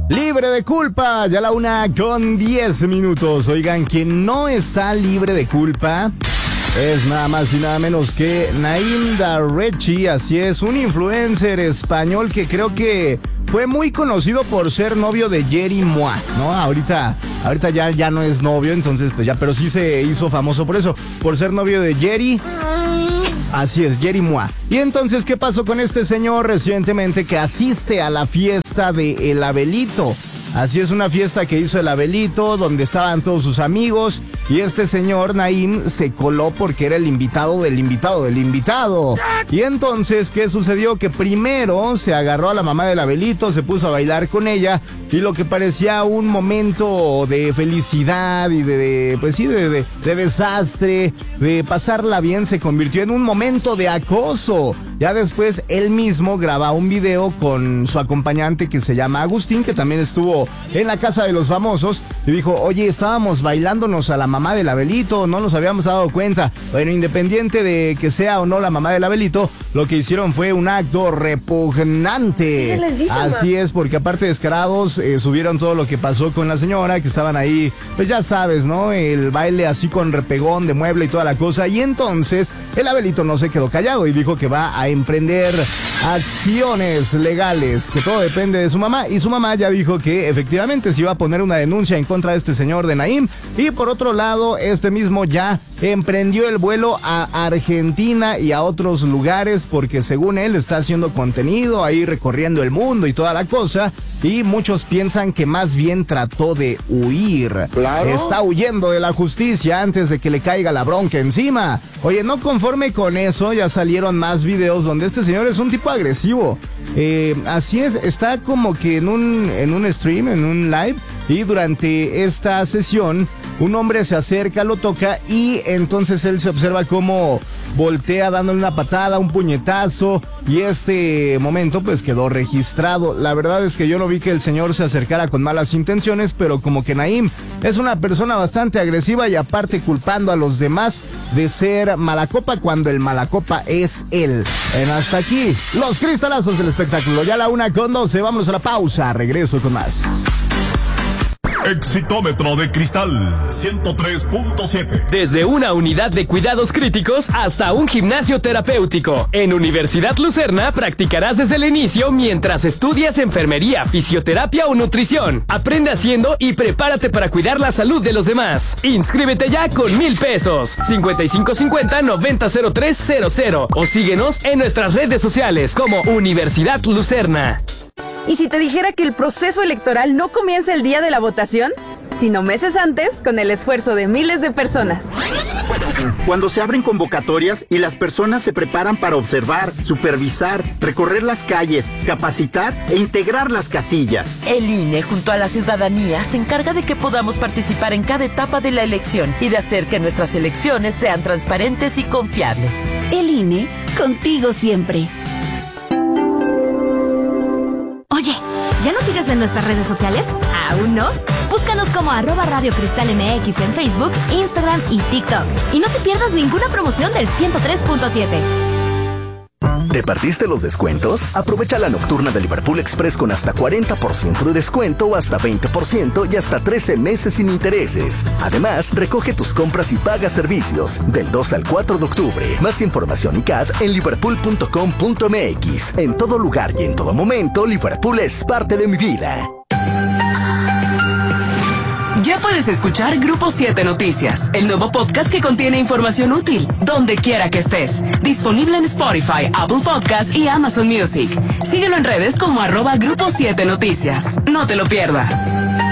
Libre de culpa, ya la 1:10. Oigan, quien no está libre de culpa es nada más y nada menos que Naim Darrechi. Así es, un influencer español que creo que fue muy conocido por ser novio de Yeri Mua, ¿no? Ahorita ya no es novio, entonces pues ya, pero sí se hizo famoso por eso, por ser novio de Yeri. Así es, Yeri Mua. Y entonces, ¿qué pasó con este señor recientemente que asiste a la fiesta de El Abelito? Así es, una fiesta que hizo El Abelito, donde estaban todos sus amigos, y este señor, Naim, se coló porque era el invitado del invitado del invitado. Y entonces, ¿qué sucedió? Que primero se agarró a la mamá del Abelito, se puso a bailar con ella, y lo que parecía un momento de felicidad y de desastre, de pasarla bien, se convirtió en un momento de acoso. Ya después, él mismo graba un video con su acompañante que se llama Agustín, que también estuvo en la Casa de los Famosos, y dijo, oye, estábamos bailándonos a la mamá del Abelito, no nos habíamos dado cuenta. Bueno, independiente de que sea o no la mamá del Abelito, lo que hicieron fue un acto repugnante. ¿Qué les dice, Así es, porque aparte descarados, subieron todo lo que pasó con la señora, que estaban ahí, pues ya sabes, ¿no? El baile así con repegón de mueble y toda la cosa, y entonces el Abelito no se quedó callado y dijo que va a emprender acciones legales, que todo depende de su mamá, y su mamá ya dijo que efectivamente se iba a poner una denuncia en contra de este señor de Naim. Y por otro lado, este mismo ya emprendió el vuelo a Argentina y a otros lugares, porque según él está haciendo contenido ahí recorriendo el mundo y toda la cosa, y muchos piensan que más bien trató de huir. Claro. Está huyendo de la justicia antes de que le caiga la bronca encima. Oye, no conforme con eso, ya salieron más videos donde este señor es un tipo agresivo. Así es, está como que en un stream, en un live, y durante esta sesión un hombre se acerca, lo toca, y entonces él se observa cómo voltea dándole una patada, un puñetazo, y este momento pues quedó registrado. La verdad es que yo no vi que el señor se acercara con malas intenciones, pero como que Naim es una persona bastante agresiva y aparte culpando a los demás de ser malacopa cuando el malacopa es él. Hasta aquí los cristalazos del espectáculo. Ya la 1:12, vámonos a la pausa, regreso con más. Exitómetro de cristal 103.7. Desde una unidad de cuidados críticos hasta un gimnasio terapéutico. En Universidad Lucerna practicarás desde el inicio mientras estudias enfermería, fisioterapia o nutrición. Aprende haciendo y prepárate para cuidar la salud de los demás. Inscríbete ya con 1,000 pesos. 5550-900300 o síguenos en nuestras redes sociales como Universidad Lucerna. ¿Y si te dijera que el proceso electoral no comienza el día de la votación, sino meses antes, con el esfuerzo de miles de personas? Cuando se abren convocatorias y las personas se preparan para observar, supervisar, recorrer las calles, capacitar e integrar las casillas. El INE, junto a la ciudadanía, se encarga de que podamos participar en cada etapa de la elección y de hacer que nuestras elecciones sean transparentes y confiables. El INE, contigo siempre. Oye, ¿ya nos sigues en nuestras redes sociales? ¿Aún no? Búscanos como @RadioCristalMX en Facebook, Instagram y TikTok. Y no te pierdas ninguna promoción del 103.7. ¿Te perdiste los descuentos? Aprovecha la nocturna de Liverpool Express con hasta 40% de descuento o hasta 20% y hasta 13 meses sin intereses. Además, recoge tus compras y paga servicios del 2 al 4 de octubre. Más información y CAD en liverpool.com.mx. En todo lugar y en todo momento, Liverpool es parte de mi vida. Ya puedes escuchar Grupo 7 Noticias, el nuevo podcast que contiene información útil, donde quiera que estés. Disponible en Spotify, Apple Podcasts y Amazon Music. Síguelo en redes como @Grupo 7 Noticias. No te lo pierdas.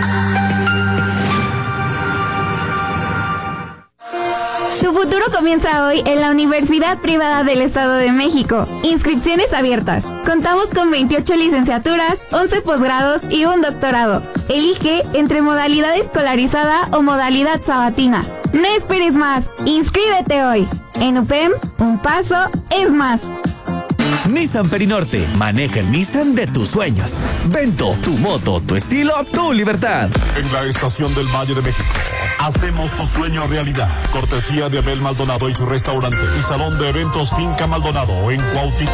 Tu futuro comienza hoy en la Universidad Privada del Estado de México. Inscripciones abiertas. Contamos con 28 licenciaturas, 11 posgrados y un doctorado. Elige entre modalidad escolarizada o modalidad sabatina. No esperes más. Inscríbete hoy. En UPEM, un paso es más. Nissan Perinorte. Maneja el Nissan de tus sueños. Vento, tu moto, tu estilo, tu libertad. En la estación del Valle de México, hacemos tu sueño realidad. Cortesía de Abel Maldonado y su restaurante y salón de eventos Finca Maldonado en Cuautitlán.